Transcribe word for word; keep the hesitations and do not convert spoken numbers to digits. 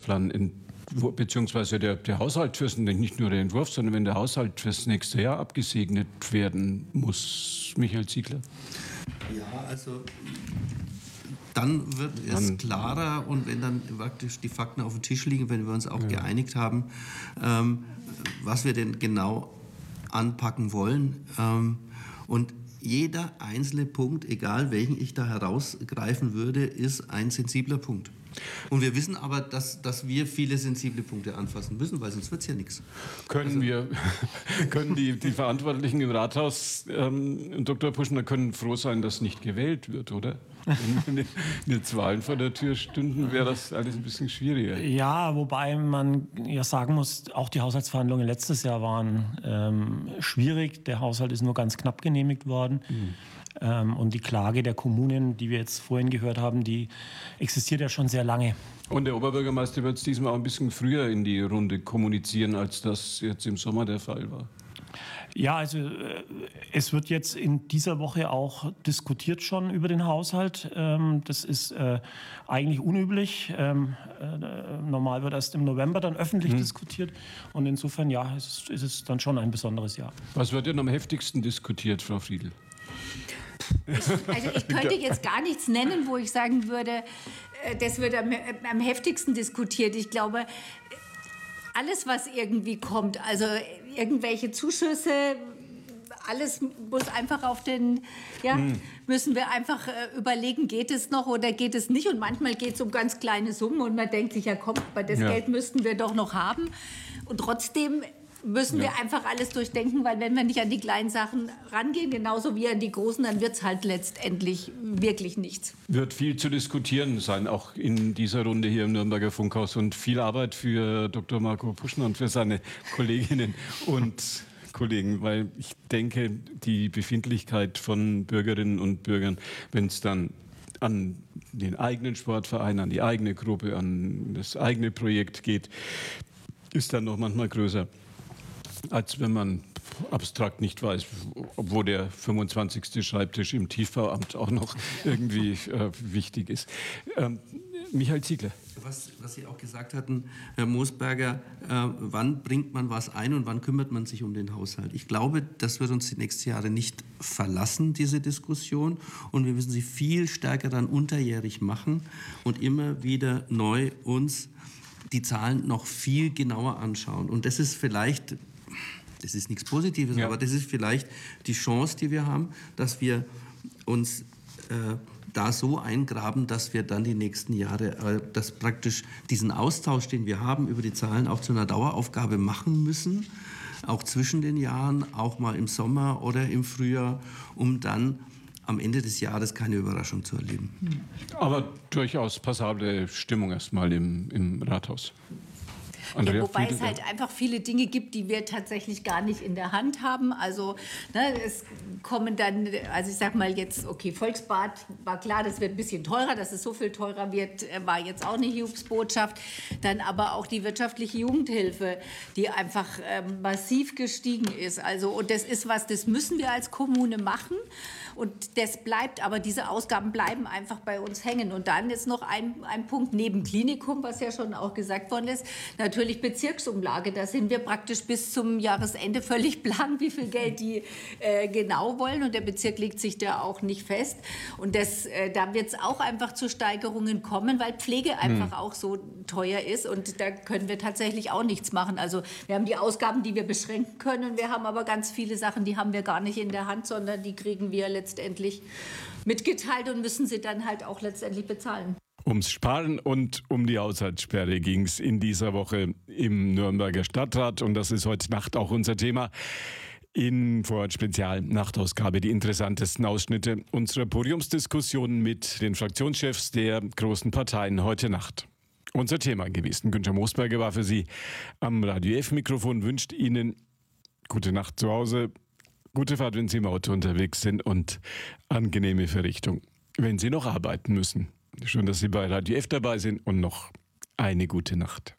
Haushaltsplan ent- beziehungsweise der, der Haushalt fürs, nicht nur der Entwurf, sondern wenn der Haushalt fürs nächste Jahr abgesegnet werden muss, Michael Ziegler? Ja, also dann wird es klarer und wenn dann praktisch die Fakten auf dem Tisch liegen, wenn wir uns auch ja. geeinigt haben, ähm, was wir denn genau anpacken wollen. Ähm, und jeder einzelne Punkt, egal welchen ich da herausgreifen würde, ist ein sensibler Punkt. Und wir wissen aber, dass, dass wir viele sensible Punkte anfassen müssen, weil sonst wird es ja nichts. Können also, wir, können die, die Verantwortlichen im Rathaus, ähm, Doktor Puschner, können froh sein, dass nicht gewählt wird, oder? Wenn jetzt Wahlen vor der Tür stünden, wäre das alles ein bisschen schwieriger. Ja, wobei man ja sagen muss, auch die Haushaltsverhandlungen letztes Jahr waren ähm, schwierig. Der Haushalt ist nur ganz knapp genehmigt worden. Mhm. Ähm, und die Klage der Kommunen, die wir jetzt vorhin gehört haben, die existiert ja schon sehr lange. Und der Oberbürgermeister wird es diesmal auch ein bisschen früher in die Runde kommunizieren, als das jetzt im Sommer der Fall war. Ja, also äh, es wird jetzt in dieser Woche auch diskutiert schon über den Haushalt. Ähm, das ist äh, eigentlich unüblich. Ähm, äh, normal wird erst im November dann öffentlich hm. diskutiert. Und insofern, ja, ist, ist es dann schon ein besonderes Jahr. Was wird denn am heftigsten diskutiert, Frau Friedl? Ich, also ich könnte jetzt gar nichts nennen, wo ich sagen würde, das wird am, am heftigsten diskutiert. Ich glaube, alles, was irgendwie kommt, also irgendwelche Zuschüsse, alles muss einfach auf den, ja, hm. müssen wir einfach äh, überlegen, geht es noch oder geht es nicht? Und manchmal geht es um ganz kleine Summen und man denkt sich, ja komm, aber das ja. Geld müssten wir doch noch haben. Und trotzdem müssen ja. wir einfach alles durchdenken, weil wenn wir nicht an die kleinen Sachen rangehen, genauso wie an die großen, dann wird es halt letztendlich wirklich nichts. Wird viel zu diskutieren sein, auch in dieser Runde hier im Nürnberger Funkhaus und viel Arbeit für Doktor Marco Puschner und für seine Kolleginnen und Kollegen, weil ich denke, die Befindlichkeit von Bürgerinnen und Bürgern, wenn es dann an den eigenen Sportverein, an die eigene Gruppe, an das eigene Projekt geht, ist dann noch manchmal größer, als wenn man abstrakt nicht weiß, wo der fünfundzwanzigste Schreibtisch im Tiefbauamt auch noch irgendwie äh, wichtig ist. Ähm, Michael Ziegler. Was, was Sie auch gesagt hatten, Herr Moosberger, äh, wann bringt man was ein und wann kümmert man sich um den Haushalt? Ich glaube, das wird uns die nächsten Jahre nicht verlassen, diese Diskussion. Und wir müssen sie viel stärker dann unterjährig machen und immer wieder neu uns die Zahlen noch viel genauer anschauen. Und das ist vielleicht, das ist nichts Positives, ja. aber das ist vielleicht die Chance, die wir haben, dass wir uns äh, da so eingraben, dass wir dann die nächsten Jahre, äh, dass praktisch diesen Austausch, den wir haben über die Zahlen, auch zu einer Daueraufgabe machen müssen, auch zwischen den Jahren, auch mal im Sommer oder im Frühjahr, um dann am Ende des Jahres keine Überraschung zu erleben. Aber durchaus passable Stimmung erstmal im, im Rathaus. Ja, wobei es halt einfach viele Dinge gibt, die wir tatsächlich gar nicht in der Hand haben. Also ne, es kommen dann, also ich sag mal jetzt, okay, Volksbad war klar, das wird ein bisschen teurer, dass es so viel teurer wird, war jetzt auch eine Hilfsbotschaft. Dann aber auch die wirtschaftliche Jugendhilfe, die einfach ähm, massiv gestiegen ist. Also und das ist was, das müssen wir als Kommune machen. Und das bleibt, aber diese Ausgaben bleiben einfach bei uns hängen. Und dann ist noch ein, ein Punkt neben Klinikum, was ja schon auch gesagt worden ist, natürlich Bezirksumlage. Da sind wir praktisch bis zum Jahresende völlig blank, wie viel Geld die äh, genau wollen. Und der Bezirk legt sich da auch nicht fest. Und das, äh, da wird es auch einfach zu Steigerungen kommen, weil Pflege einfach hm. auch so teuer ist. Und da können wir tatsächlich auch nichts machen. Also wir haben die Ausgaben, die wir beschränken können. Wir haben aber ganz viele Sachen, die haben wir gar nicht in der Hand, sondern die kriegen wir letztendlich letztendlich mitgeteilt und müssen sie dann halt auch letztendlich bezahlen. Ums Sparen und um die Haushaltssperre ging es in dieser Woche im Nürnberger Stadtrat und das ist heute Nacht auch unser Thema. In Vorort Spezial Nachtausgabe die interessantesten Ausschnitte unserer Podiumsdiskussion mit den Fraktionschefs der großen Parteien heute Nacht. Unser Thema gewesen. Günther Moosberger war für Sie am Radio F-Mikrofon, wünscht Ihnen gute Nacht zu Hause. Gute Fahrt, wenn Sie im Auto unterwegs sind und angenehme Verrichtung, wenn Sie noch arbeiten müssen. Schön, dass Sie bei Radio F dabei sind und noch eine gute Nacht.